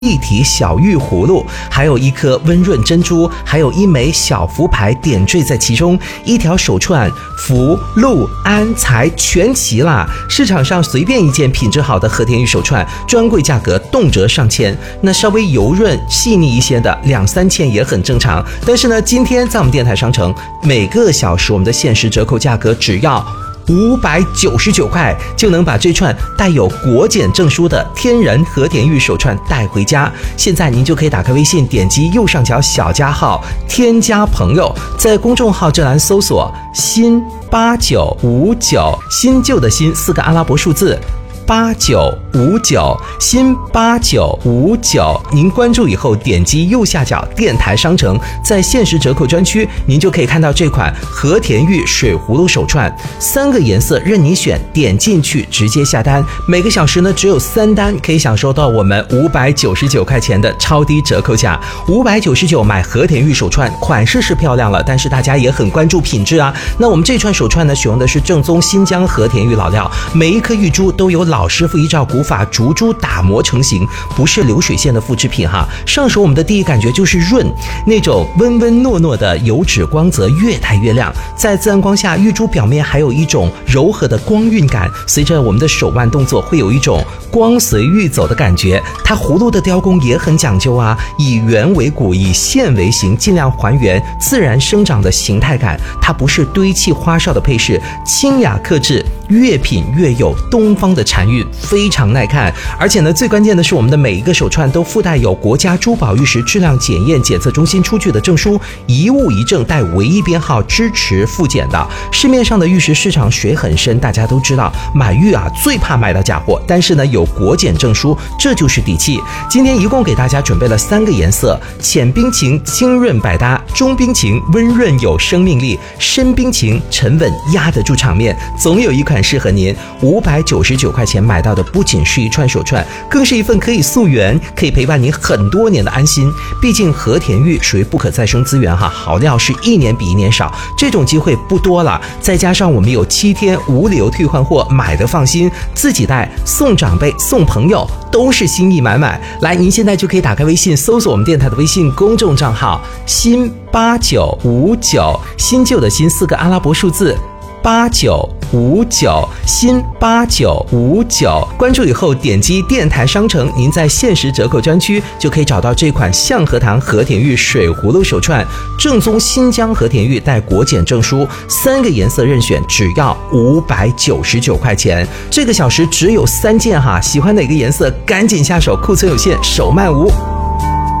一体小玉葫芦，还有一颗温润珍珠，还有一枚小福牌点缀在其中，一条手串，福禄安财全齐啦！市场上随便一件品质好的和田玉手串，专柜价格动辄上千，那稍微油润细腻一些的2-3千也很正常。但是呢，今天在我们电台商城，每个小时我们的限时折扣价格只要599块，就能把这串带有国检证书的天然和田玉手串带回家。现在您就可以打开微信，点击右上角小加号，添加朋友，在公众号这栏搜索新8959，新旧的新4个阿拉伯数字8959，新8959，您关注以后点击右下角电台商城，在限时折扣专区，您就可以看到这款和田玉水葫芦手串，3个颜色任你选，点进去直接下单，每个小时呢只有3单，可以享受到我们599块钱的超低折扣价。599买和田玉手串，款式是漂亮了，但是大家也很关注品质啊。那我们这串手串呢，使用的是正宗新疆和田玉老料，每一颗玉珠都有老师傅依照古法逐珠打磨成型，不是流水线的复制品哈。上手我们的第一感觉就是润，那种温温糯糯的油脂光泽越带越亮，在自然光下，玉珠表面还有一种柔和的光晕感，随着我们的手腕动作会有一种光随玉走的感觉。它葫芦的雕工也很讲究啊，以圆为骨，以线为形，尽量还原自然生长的形态感。它不是堆砌花哨的配饰，清雅克制，越品越有东方的禅韵，非常耐看。而且呢，最关键的是我们的每一个手串都附带有国家珠宝玉石质量检验检测中心出具的证书，一物一证，带唯一编号，支持复检的。市面上的玉石市场水很深，大家都知道，买玉啊最怕买到假货，但是呢有国检证书，这就是底气。今天一共给大家准备了3个颜色，浅冰情清润百搭，中冰情温润有生命力，深冰情沉稳压得住场面，总有一款适合您。599块钱买到的不仅是一串手串，更是一份可以溯源，可以陪伴您很多年的安心。毕竟和田玉属于不可再生资源哈，好料是一年比一年少，这种机会不多了。再加上我们有7天无理由退换货，买的放心，自己带、送长辈、送朋友都是心意满满。来，您现在就可以打开微信，搜索我们电台的微信公众账号新8959，新旧的新4个阿拉伯数字8959，新8959，关注以后点击电台商城，您在限时折扣专区就可以找到这款象和堂和田玉水葫芦手串，正宗新疆和田玉，带国检证书，3个颜色任选，只要599块钱。这个小时只有3件哈，喜欢哪个颜色赶紧下手，库存有限，手慢无。